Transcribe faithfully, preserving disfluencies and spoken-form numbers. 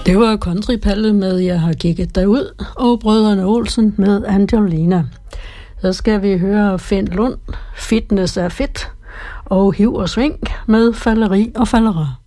Det var Countrypalle med Jeg har kigget derud, og Brødrene Olsen med Angelina. Så skal vi høre Finn Lund, Fitness er fedt, og Hiv og sving med falleri og fallera.